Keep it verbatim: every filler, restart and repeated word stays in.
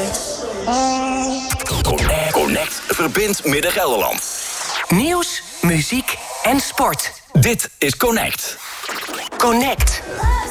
Connect, Connect verbindt Midden-Gelderland. Nieuws, muziek en sport. Dit is Connect. Connect.